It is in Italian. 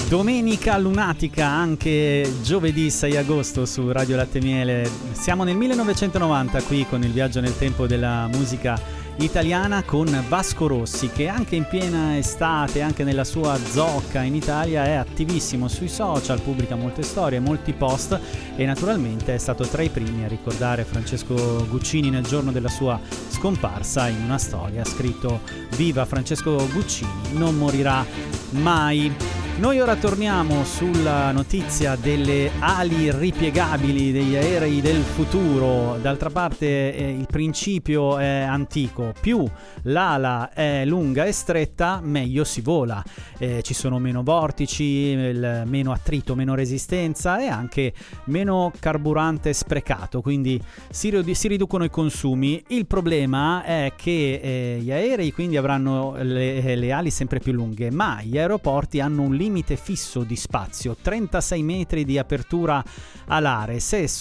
Domenica lunatica, anche giovedì 6 agosto su Radio Latte Miele. Siamo nel 1990 qui con il viaggio nel tempo della musica italiana con Vasco Rossi, che anche in piena estate, anche nella sua zocca in Italia, è attivissimo sui social, pubblica molte storie, molti post e naturalmente è stato tra i primi a ricordare Francesco Guccini nel giorno della sua scomparsa. In una storia ha scritto: viva Francesco Guccini, non morirà mai. Noi ora torniamo sulla notizia delle ali ripiegabili degli aerei del futuro. D'altra parte il principio è antico: più l'ala è lunga e stretta, meglio si vola. Ci sono meno vortici, meno attrito, meno resistenza e anche meno carburante sprecato, quindi si riducono i consumi. Il problema è che gli aerei quindi avranno le ali sempre più lunghe, ma gli aeroporti hanno un limite fisso di spazio, 36 metri di apertura alare. Se